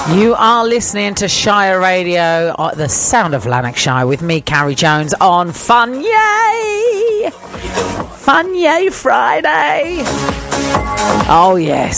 You are listening to Shire Radio, the sound of Lanarkshire, with me, Carrie Jones, on Fun Yay! Fun Yay Friday! Oh, yes.